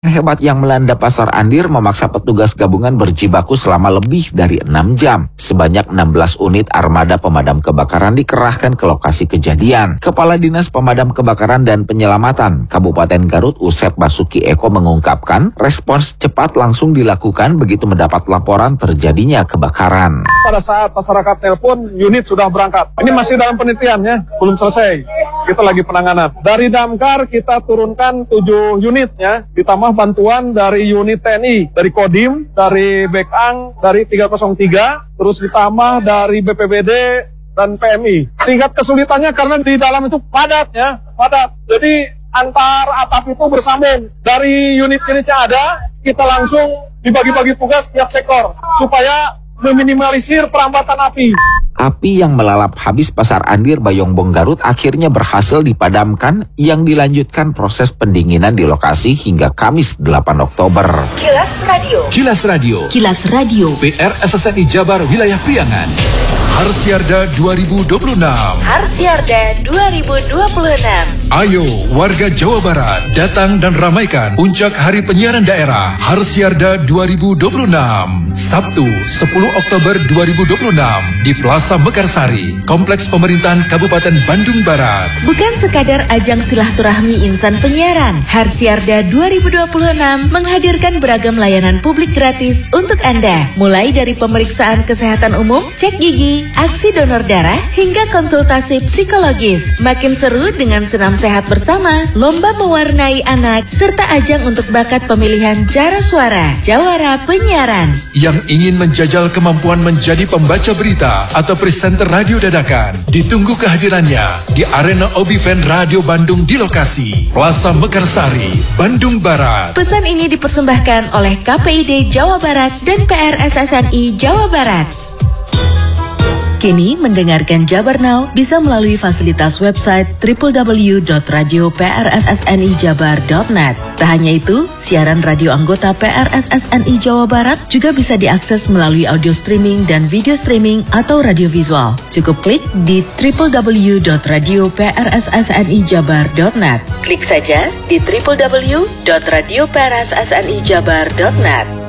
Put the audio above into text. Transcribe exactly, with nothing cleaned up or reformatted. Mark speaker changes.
Speaker 1: Hebat yang melanda Pasar Andir memaksa petugas gabungan berjibaku selama lebih dari enam jam. Sebanyak enam belas unit armada pemadam kebakaran dikerahkan ke lokasi kejadian. Kepala Dinas Pemadam Kebakaran dan Penyelamatan Kabupaten Garut Usep Basuki Eko mengungkapkan respons cepat langsung dilakukan begitu mendapat laporan terjadinya kebakaran.
Speaker 2: Pada saat masyarakat telepon, unit sudah berangkat. Ini masih dalam penelitian ya, belum selesai. Kita lagi penanganan. Dari Damkar kita turunkan tujuh unit ya, ditambah bantuan dari unit T N I, dari Kodim, dari Bekang, dari tiga nol tiga, terus ditambah dari B P B D dan P M I. Tingkat kesulitannya karena di dalam itu padat ya, padat. Jadi antar atap itu bersambung. Dari unit-unit yang ada, kita langsung dibagi-bagi tugas tiap sektor supaya meminimalisir perambatan api.
Speaker 1: Api yang melalap habis Pasar Andir Bayongbong Garut akhirnya berhasil dipadamkan yang dilanjutkan proses pendinginan di lokasi hingga Kamis delapan Oktober.
Speaker 3: Kilas Radio.
Speaker 4: Kilas Radio.
Speaker 3: Kilas Radio.
Speaker 4: P R S S N I Jabar Wilayah Priangan. Harsiarda dua ribu dua puluh enam.
Speaker 3: Harsiarda dua ribu dua puluh enam.
Speaker 4: Ayo warga Jawa Barat datang dan ramaikan puncak Hari Penyiaran Daerah Harsiarda dua ribu dua puluh enam. Sabtu sepuluh Oktober dua ribu dua puluh enam di Plaza Mekarsari, Kompleks Pemerintahan Kabupaten Bandung Barat.
Speaker 3: Bukan sekadar ajang silaturahmi insan penyiaran, Harsiarda dua ribu dua puluh enam menghadirkan beragam layanan publik gratis untuk Anda. Mulai dari pemeriksaan kesehatan umum, cek gigi, aksi donor darah, hingga konsultasi psikologis. Makin seru dengan senam sehat bersama, lomba mewarnai anak, serta ajang untuk bakat pemilihan Jara Suara, Jawara Penyiaran.
Speaker 4: Yang ingin menjajal kemampuan menjadi pembaca berita atau presenter radio dadakan, ditunggu kehadirannya di Arena Obiven Radio Bandung di lokasi Plaza Mekarsari, Bandung Barat.
Speaker 3: Pesan ini dipersembahkan oleh K P I D Jawa Barat dan P R S S N I Jawa Barat. Kini mendengarkan Jabar Now bisa melalui fasilitas website w w w dot radio p r s s n i jabar dot net. Tak hanya itu, siaran radio anggota P R S S N I Jawa Barat juga bisa diakses melalui audio streaming dan video streaming atau radio visual. Cukup klik di w w w dot radio p r s s n i jabar dot net. Klik saja di w w w dot radio p r s s n i jabar dot net.